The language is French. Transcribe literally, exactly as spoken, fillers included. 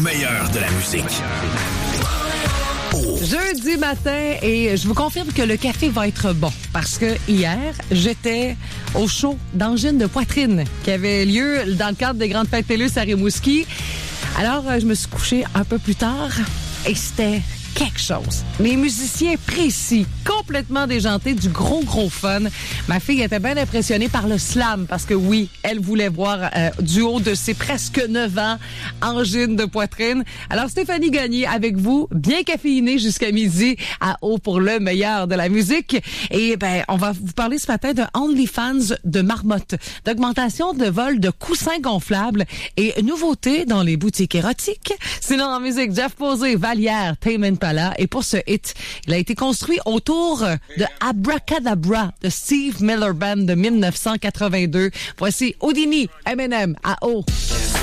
meilleur de la musique. Jeudi matin, et je vous confirme que le café va être bon parce que hier, j'étais au show d'angine de poitrine qui avait lieu dans le cadre des Grandes Fêtes Télus à Rimouski. Alors, je me suis couchée un peu plus tard et c'était quelque chose. Les musiciens précis, complètement déjantés, du gros, gros fun. Ma fille était bien impressionnée par le slam parce que oui, elle voulait voir euh, du haut de ses presque neuf ans, angine de poitrine. Alors, Stéphanie Gagné avec vous, bien caféinée jusqu'à midi à Haut pour le meilleur de la musique. Et ben, on va vous parler ce matin de OnlyFans de Marmotte, d'augmentation de vol de coussins gonflables et nouveautés dans les boutiques érotiques. Sinon, en musique, Jeff Posé, Vallière, Tame Impala. Et pour ce hit, il a été construit autour de Abracadabra de Steve Miller Band de dix-neuf cent quatre-vingt-deux. Voici Houdini, Eminem à Haut.